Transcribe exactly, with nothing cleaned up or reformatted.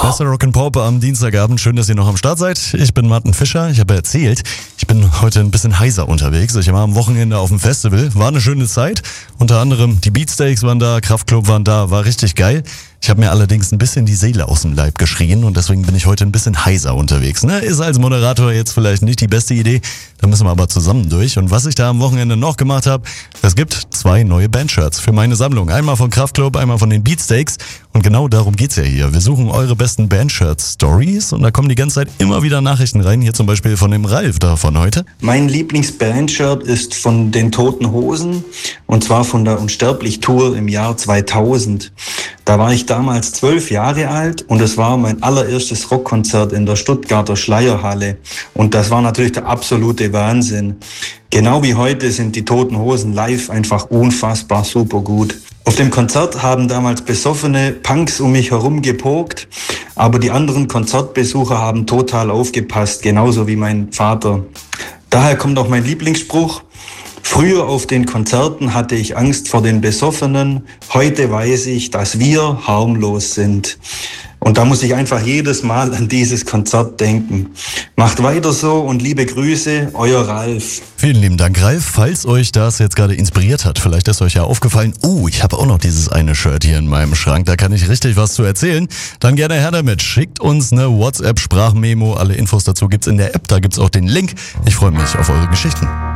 Bester Rock'n'Pop am Dienstagabend. Schön, dass ihr noch am Start seid. Ich bin Martin Fischer. Ich habe ja erzählt, ich bin heute ein bisschen heiser unterwegs. Ich war am Wochenende auf dem Festival. War eine schöne Zeit. Unter anderem die Beatsteaks waren da, Kraftklub waren da. War richtig geil. Ich habe mir allerdings ein bisschen die Seele aus dem Leib geschrien und deswegen bin ich heute ein bisschen heiser unterwegs. Ne? Ist als Moderator jetzt vielleicht nicht die beste Idee, da müssen wir aber zusammen durch. Und was ich da am Wochenende noch gemacht habe, es gibt zwei neue Bandshirts für meine Sammlung. Einmal von Kraftklub, einmal von den Beatsteaks. Und genau darum geht's ja hier. Wir suchen eure besten Bandshirt-Stories und da kommen die ganze Zeit immer wieder Nachrichten rein. Hier zum Beispiel von dem Ralf da von heute. Mein Lieblings-Bandshirt ist von den Toten Hosen und zwar von der Unsterblich-Tour im Jahr zweitausend. Da war ich damals zwölf Jahre alt und es war mein allererstes Rockkonzert in der Stuttgarter Schleierhalle. Und das war natürlich der absolute Wahnsinn. Genau wie heute sind die Toten Hosen live einfach unfassbar super gut. Auf dem Konzert haben damals besoffene Punks um mich herum gepokt, aber die anderen Konzertbesucher haben total aufgepasst, genauso wie mein Vater. Daher kommt auch mein Lieblingsspruch: Früher auf den Konzerten hatte ich Angst vor den Besoffenen, heute weiß ich, dass wir harmlos sind. Und da muss ich einfach jedes Mal an dieses Konzert denken. Macht weiter so und liebe Grüße, euer Ralf. Vielen lieben Dank, Ralf. Falls euch das jetzt gerade inspiriert hat, vielleicht ist euch ja aufgefallen, oh, ich habe auch noch dieses eine Shirt hier in meinem Schrank, da kann ich richtig was zu erzählen, dann gerne her damit. Schickt uns eine WhatsApp-Sprachmemo, alle Infos dazu gibt's in der App, da gibt's auch den Link. Ich freue mich auf eure Geschichten.